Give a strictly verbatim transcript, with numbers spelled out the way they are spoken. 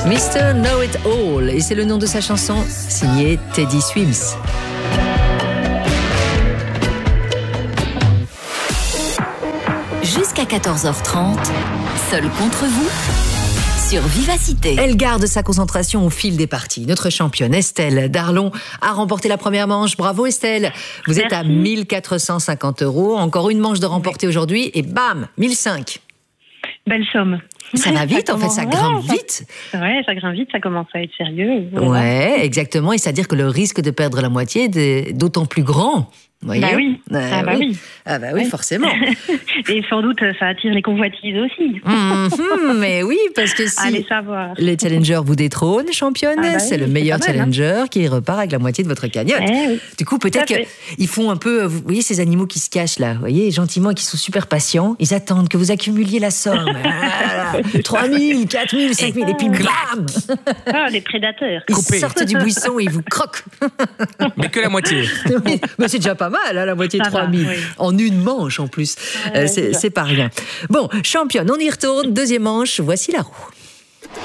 mister Know It All, et c'est le nom de sa chanson, signée Teddy Swims. Jusqu'à quatorze heures trente, seul contre vous, sur Vivacité. Elle garde sa concentration au fil des parties. Notre championne Estelle Darlon a remporté la première manche. Bravo Estelle. Vous Merci. êtes à mille quatre cent cinquante euros. Encore une manche de remporter aujourd'hui et bam, mille cinq. Belle somme. Ça va vite, en fait, ça grimpe vite. Ouais, ça grimpe vite, ça commence à être sérieux. Voilà. Ouais, exactement. Et c'est-à-dire que le risque de perdre la moitié est d'autant plus grand. Vous voyez ? Bah oui. Euh, Ah bah oui. Ah bah oui, Ouais. forcément. Et sans doute, ça attire les convoitises aussi. Mhm, mais oui, parce que si Allez savoir. les challengers vous détrônent, championne, Ah bah c'est oui, le c'est meilleur pas mal, hein. challenger qui repart avec la moitié de votre cagnotte. Eh oui. Du coup, peut-être Tout à fait. qu'ils font un peu, vous voyez ces animaux qui se cachent là, vous voyez, gentiment, qui sont super patients, ils attendent que vous accumuliez la somme. Voilà. trois mille, quatre mille, cinq mille, et puis bam, Ah, les prédateurs. ils Coupé. sortent du buisson et ils vous croquent. Mais que la moitié. Oui, mais c'est déjà pas mal, hein, la moitié de Ça va, trois mille. oui. En une manche en plus. Ouais, Euh, c'est c'est ça. c'est pas rien. Bon, championne, on y retourne. Deuxième manche, voici la roue.